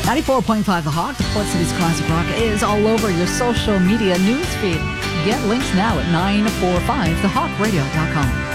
94.5 The Hawk, the Port City's classic rock, is all over your social media newsfeed. Get links now at 945thehawkradio.com.